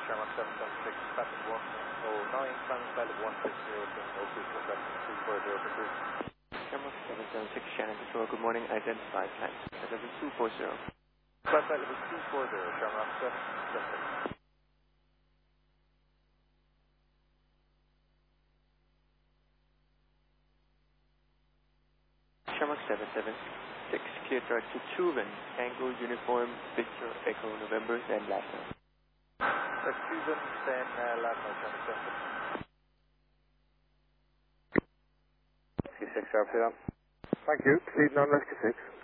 Shamrock 776, Traffic 109, Simon Pilot 160, Oak Creek 240 for cruise. Shamrock 776, Shannon Control, good morning, identify flight level 240. Flight level 240, Shamrock 776. Shamrock 776, clear direct to Turin, Tango, Uniform, Victor, Echo, November, and last time. That's Turin, then last night, Shamrock 776. 6 Alpha. Thank you, proceed 9 Rescue 6.